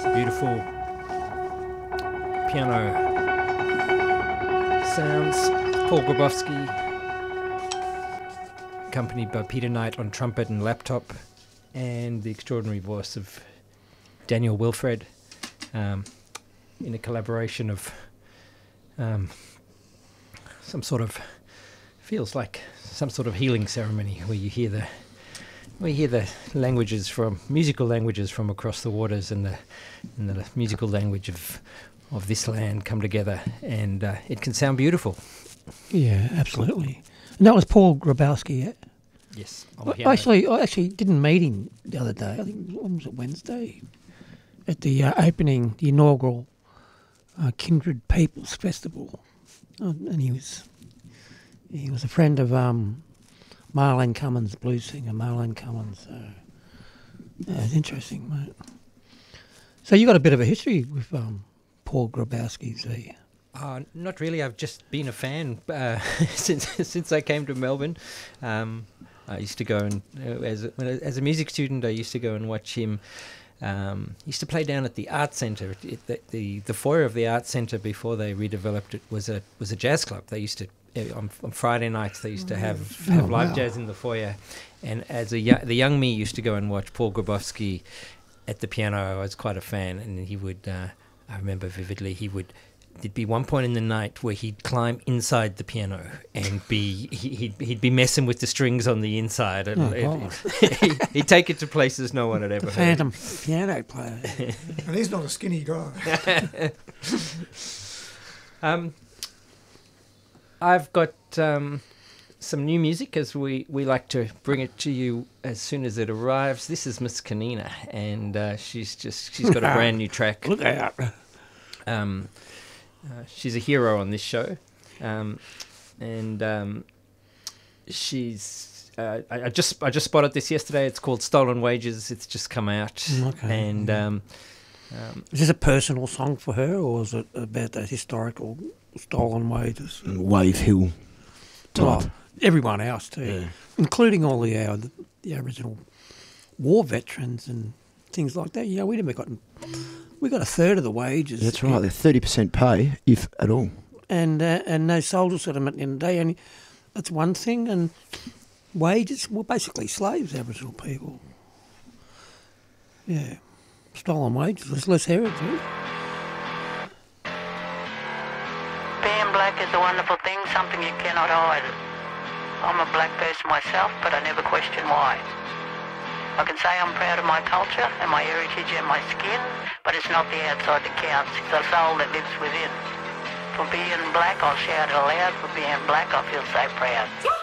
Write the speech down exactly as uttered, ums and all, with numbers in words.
Beautiful piano sounds. Paul Grabowski, accompanied by Peter Knight on trumpet and laptop, and the extraordinary voice of Daniel Wilfred, um, in a collaboration of um, some sort of, feels like some sort of healing ceremony where you hear the we hear the languages from musical languages from across the waters and the and the musical language of of this land come together, and uh, it can sound beautiful. Yeah, absolutely. And that was Paul Grabowski. Yeah? Yes. I actually, I actually didn't meet him the other day. I think when was it Wednesday at the uh, opening, the inaugural uh, Kindred Peoples Festival, uh, and he was he was a friend of um, Marlene Cummins, blues singer Marlene Cummins. So yeah, it's interesting, mate. So you got a bit of a history with um, Paul Grabowski, see? Uh, not really. I've just been a fan uh, since since I came to Melbourne. Um, I used to go and uh, as a, when I, as a music student, I used to go and watch him. Um, he used to play down at the Art Centre. It, the, the the foyer of the Art Centre before they redeveloped it was a was a jazz club. They used to uh, on, on Friday nights they used to have, have Oh, live wow. jazz in the foyer. And as a young, the young me used to go and watch Paul Grabowski at the piano. I was quite a fan, and he would. Uh, I remember vividly. He would. There'd be one point in the night where he'd climb inside the piano and be he, he'd he'd be messing with the strings on the inside, and Oh, it- God. he'd, he'd take it to places no one had ever The heard. phantom piano player. And he's not a skinny guy. Um, I've got um, some new music, as we, we like to bring it to you as soon as it arrives. This is Miss Kanina, and uh, she's just she's got a brand new track. Look out. Um, uh, she's a hero on this show, um, and um, she's. Uh, I, I just I just spotted this yesterday. It's called Stolen Wages. It's just come out, Okay, and yeah. um, um, Is this a personal song for her, or is it about that historical stolen wages? Wave Hill Oh, type. everyone else too, Yeah. including all the, uh, the the Aboriginal war veterans and things like that. You know, we never got we got a third of the wages. That's right. They're thirty percent pay, if at all. And uh, and no soldiers settlement at the end of the day. And that's one thing. And wages, well, basically slaves, Aboriginal people. Yeah, stolen wages. There's less heritage. Eh? Being black is a wonderful thing, something you cannot hide. I'm a black person myself, but I never question why. I can say I'm proud of my culture and my heritage and my skin, but it's not the outside that counts, it's the soul that lives within. For being black, I'll shout it aloud. For being black, I feel so proud.